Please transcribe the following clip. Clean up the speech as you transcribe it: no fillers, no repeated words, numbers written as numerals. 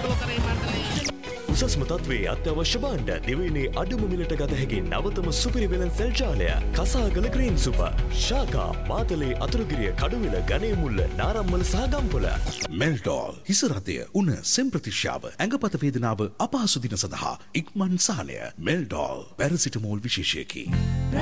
උසස්ම තත්ත්වයේ අත්‍යවශ්‍ය භාණ්ඩ දිවයිනේ අඩුම මිලට ගත හැකි නවතම සුපිරි වෙළඳ ජාලය කසාගල ග්‍රීන් සුපර් ශාකා මාතලේ අතුරුගිරිය කඩුවිල ගණේමුල්ල නාරම්මල සහ ගම්පොළ මෙල්ටෝල් හිස රදය උණ සෙම්ප්‍රතිශ්‍යාව ඇඟපත වේදනාව අපහසු දින සඳහා ඉක්මන් සහනය මෙල්ටෝල් පැරසිටමෝල් විශේෂයකි